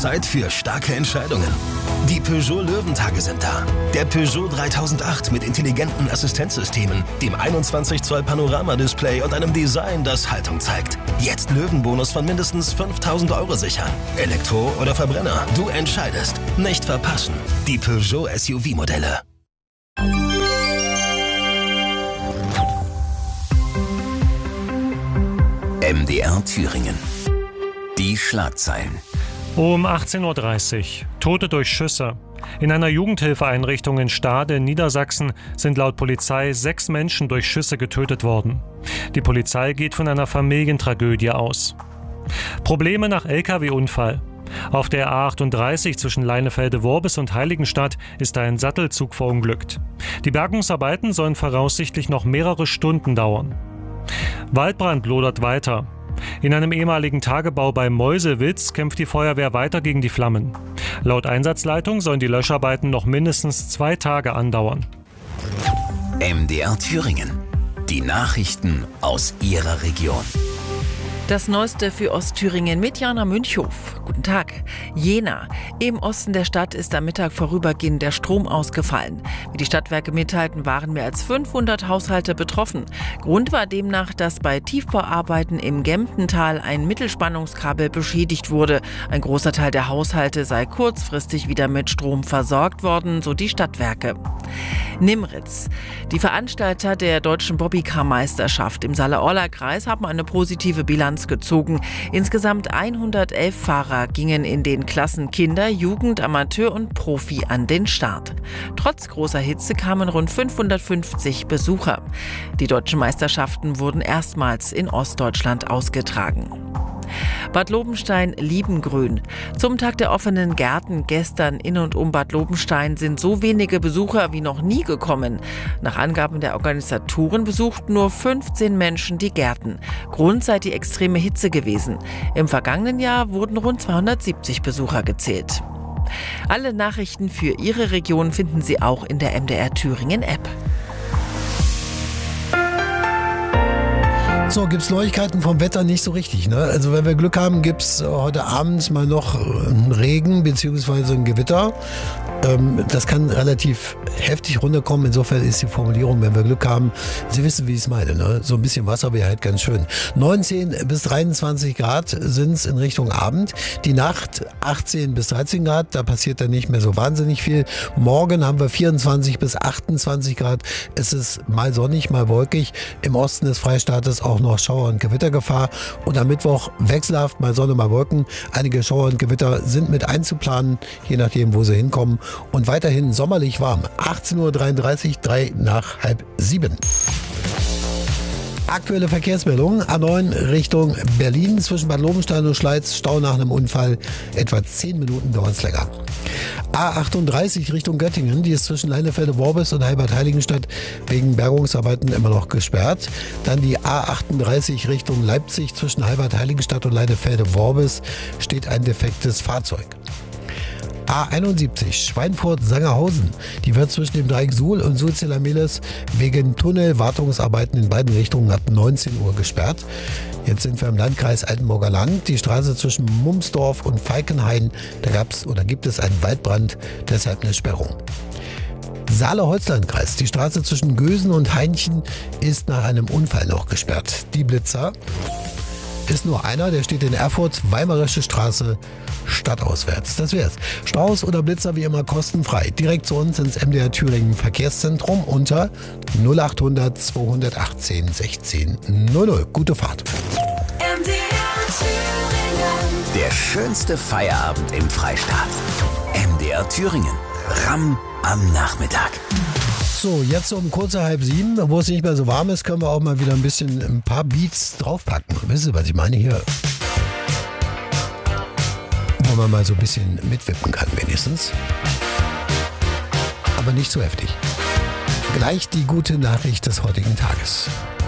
Zeit für starke Entscheidungen. Die Peugeot Löwentage sind da. Der Peugeot 3008 mit intelligenten Assistenzsystemen, dem 21 Zoll Panorama-Display und einem Design, das Haltung zeigt. Jetzt Löwenbonus von mindestens 5.000 € sichern. Elektro oder Verbrenner, du entscheidest. Nicht verpassen. Die Peugeot SUV-Modelle. MDR Thüringen. Die Schlagzeilen. Um 18.30 Uhr. Tote durch Schüsse. In einer Jugendhilfeeinrichtung in Stade, Niedersachsen, sind laut Polizei 6 Menschen durch Schüsse getötet worden. Die Polizei geht von einer Familientragödie aus. Probleme nach Lkw-Unfall. Auf der A38 zwischen Leinefelde-Worbis und Heiligenstadt ist ein Sattelzug verunglückt. Die Bergungsarbeiten sollen voraussichtlich noch mehrere Stunden dauern. Waldbrand lodert weiter. In einem ehemaligen Tagebau bei Meuselwitz kämpft die Feuerwehr weiter gegen die Flammen. Laut Einsatzleitung sollen die Löscharbeiten noch mindestens 2 Tage andauern. MDR Thüringen. Die Nachrichten aus Ihrer Region. Das Neueste für Ostthüringen mit Jana Münchhof. Guten Tag. Jena. Im Osten der Stadt ist am Mittag vorübergehend der Strom ausgefallen. Wie die Stadtwerke mitteilten, waren mehr als 500 Haushalte betroffen. Grund war demnach, dass bei Tiefbauarbeiten im Gemtental ein Mittelspannungskabel beschädigt wurde. Ein großer Teil der Haushalte sei kurzfristig wieder mit Strom versorgt worden, so die Stadtwerke. Nimritz. Die Veranstalter der deutschen Bobbycar-Meisterschaft im Saale-Orla-Kreis haben eine positive Bilanz gezogen. Insgesamt 111 Fahrer gingen in den Klassen Kinder, Jugend, Amateur und Profi an den Start. Trotz großer Hitze kamen rund 550 Besucher. Die deutschen Meisterschaften wurden erstmals in Ostdeutschland ausgetragen. Bad Lobenstein-Liebengrün. Zum Tag der offenen Gärten gestern in und um Bad Lobenstein sind so wenige Besucher wie noch nie gekommen. Nach Angaben der Organisatoren besuchten nur 15 Menschen die Gärten. Grund sei die extreme Hitze gewesen. Im vergangenen Jahr wurden rund 270 Besucher gezählt. Alle Nachrichten für Ihre Region finden Sie auch in der MDR Thüringen App. So, gibt's Neuigkeiten vom Wetter nicht so richtig, ne? Also wenn wir Glück haben, gibt's heute Abend mal noch Regen bzw. ein Gewitter. Das kann relativ heftig runterkommen. Insofern ist die Formulierung, wenn wir Glück haben, Sie wissen, wie ich es meine, ne? So ein bisschen Wasser wäre halt ganz schön. 19 bis 23 Grad sind's in Richtung Abend. Die Nacht 18 bis 13 Grad, da passiert dann nicht mehr so wahnsinnig viel. Morgen haben wir 24 bis 28 Grad. Es ist mal sonnig, mal wolkig. Im Osten des Freistaates auch noch Schauer- und Gewittergefahr. Und am Mittwoch wechselhaft, mal Sonne, mal Wolken. Einige Schauer und Gewitter sind mit einzuplanen, je nachdem, wo sie hinkommen. Und weiterhin sommerlich warm. 18.33 Uhr, 3 nach halb 7. Aktuelle Verkehrsmeldungen. A9 Richtung Berlin zwischen Bad Lobenstein und Schleiz. Stau nach einem Unfall. Etwa 10 Minuten dauert es länger. A38 Richtung Göttingen. Die ist zwischen Leinefelde-Worbis und Heilbad-Heiligenstadt wegen Bergungsarbeiten immer noch gesperrt. Dann die A38 Richtung Leipzig zwischen Heilbad-Heiligenstadt und Leinefelde-Worbis steht ein defektes Fahrzeug. A71 Schweinfurt-Sangerhausen. Die wird zwischen dem Dreieck Suhl und Sulzilla-Mehlis wegen Tunnelwartungsarbeiten in beiden Richtungen ab 19 Uhr gesperrt. Jetzt sind wir im Landkreis Altenburger Land. Die Straße zwischen Mumsdorf und Falkenhain, da gibt es einen Waldbrand, deshalb eine Sperrung. Saale-Holzlandkreis. Die Straße zwischen Gösen und Hainchen ist nach einem Unfall noch gesperrt. Die Blitzer ist nur einer, der steht in Erfurt, Weimarische Straße, stadtauswärts. Das wär's. Staus oder Blitzer wie immer kostenfrei. Direkt zu uns ins MDR Thüringen Verkehrszentrum unter 0800 218 16 00. Gute Fahrt. MDR Thüringen. Der schönste Feierabend im Freistaat. MDR Thüringen. Ramm am Nachmittag. So, jetzt um kurz nach 6:30, wo es nicht mehr so warm ist, können wir auch mal wieder ein paar Beats draufpacken. Wisst ihr, was ich meine hier? Wo man mal so ein bisschen mitwippen kann wenigstens. Aber nicht so heftig. Gleich die gute Nachricht des heutigen Tages.